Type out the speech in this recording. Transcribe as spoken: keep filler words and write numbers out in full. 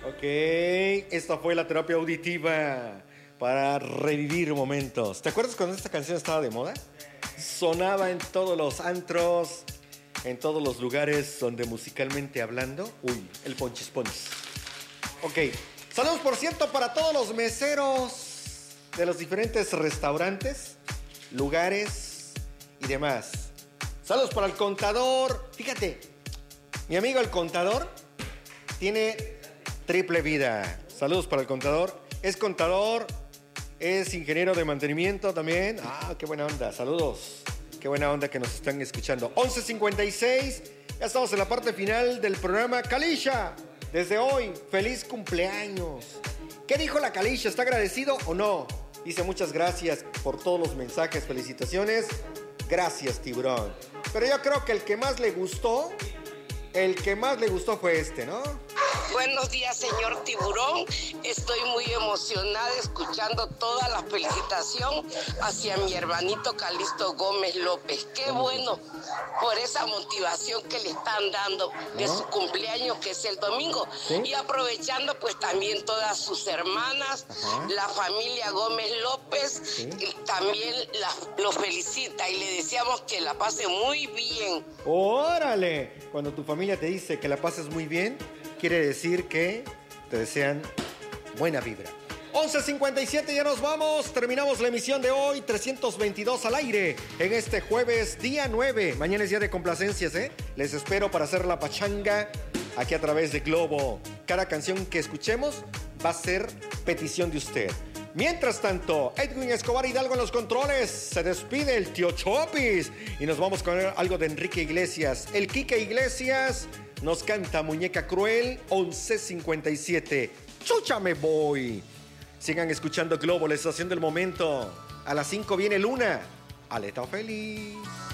Ok, esta fue la terapia auditiva para revivir momentos. ¿Te acuerdas cuando esta canción estaba de moda? Sonaba en todos los antros, en todos los lugares donde musicalmente hablando, uy, el ponchis ponchis. Ok, saludos por cierto para todos los meseros de los diferentes restaurantes, lugares y demás. Saludos para el contador. Fíjate, mi amigo el contador tiene triple vida. Saludos para el contador. Es contador, es ingeniero de mantenimiento también. Ah, qué buena onda. Saludos. Qué buena onda que nos están escuchando. once cincuenta y seis. Ya estamos en la parte final del programa. Kalisha, desde hoy, feliz cumpleaños. ¿Qué dijo la Kalisha? ¿Está agradecido o no? Dice muchas gracias por todos los mensajes. Felicitaciones. Gracias, tiburón. Pero yo creo que el que más le gustó, el que más le gustó fue este, ¿no? Buenos días, señor Tiburón. Estoy muy emocionada escuchando toda la felicitación hacia mi hermanito Calixto Gómez López. Qué bueno por esa motivación que le están dando de su cumpleaños, que es el domingo. ¿Sí? Y aprovechando pues también todas sus hermanas, ajá, la familia Gómez López, ¿sí?, también la, lo felicita y le deseamos que la pase muy bien. ¡Órale! Cuando tu familia te dice que la pases muy bien, quiere decir que te desean buena vibra. once cincuenta y siete, ya nos vamos. Terminamos la emisión de hoy, trescientos veintidós al aire, en este jueves, día nueve. Mañana es día de complacencias, ¿eh? Les espero para hacer la pachanga aquí a través de Globo. Cada canción que escuchemos va a ser petición de usted. Mientras tanto, Edwin Escobar Hidalgo en los controles. Se despide el tío Chopis. Y nos vamos con algo de Enrique Iglesias. El Quique Iglesias nos canta Muñeca Cruel, once cincuenta y siete. ¡Chucha me voy! Sigan escuchando Globo, la estación del momento. A las cinco viene Luna. Aleta feliz.